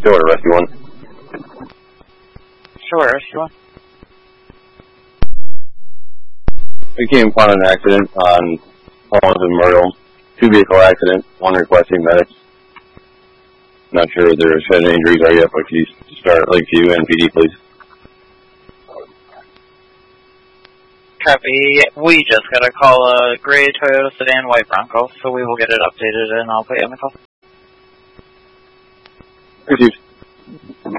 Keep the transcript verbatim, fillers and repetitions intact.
Still a rescue one. Sure, rescue one. We came upon an accident on Collins and Myrtle. Two vehicle accident, one requesting medics. Not sure if there's any injuries are yet, but can you start Lakeview N P D, please? Copy. We just got a call a gray Toyota sedan, white Bronco, so we will get it updated and I'll put you on the call. Received.